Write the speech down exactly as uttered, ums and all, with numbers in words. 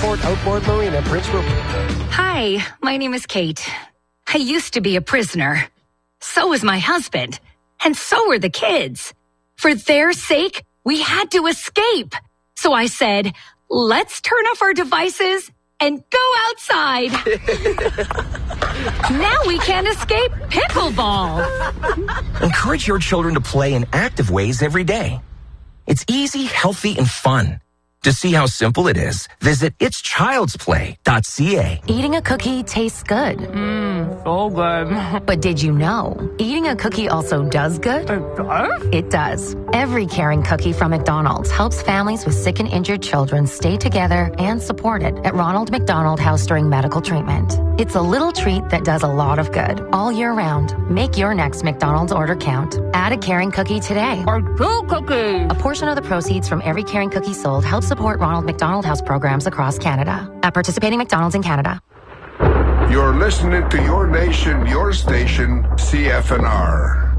Resort Outboard Marina, Prince Rupert. Hi, my name is Kate. I used to be a prisoner. So was my husband. And so were the kids. For their sake, we had to escape. So I said, let's turn off our devices and go outside. Now we can't escape pickleball. Encourage your children to play in active ways every day. It's easy, healthy, and fun. To see how simple it is, visit its childs play dot c a. Eating a cookie tastes good. Mmm, so good. But did you know, eating a cookie also does good? It does? It does. Every caring cookie from McDonald's helps families with sick and injured children stay together and supported at Ronald McDonald House during medical treatment. It's a little treat that does a lot of good all year round. Make your next McDonald's order count. Add a caring cookie today. Or two cookies. A portion of the proceeds from every caring cookie sold helps support Ronald McDonald House programs across Canada. At participating McDonald's in Canada. You're listening to Your Nation, Your Station, C F N R.